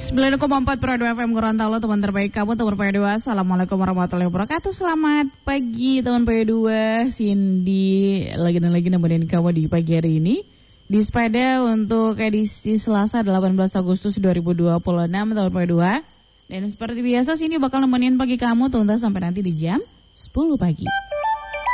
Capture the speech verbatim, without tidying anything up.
sembilan koma empat Pro dua F M Gorontalo, teman terbaik kamu, teman P dua. Assalamualaikum warahmatullahi wabarakatuh. Selamat pagi teman P dua. Cindy lagi dan lagi nemenin kamu di pagi hari ini di Sepeda untuk edisi Selasa delapan belas Agustus dua ribu dua puluh enam teman P dua. Dan seperti biasa sini bakal nemenin pagi kamu tuntas sampai nanti di jam sepuluh pagi.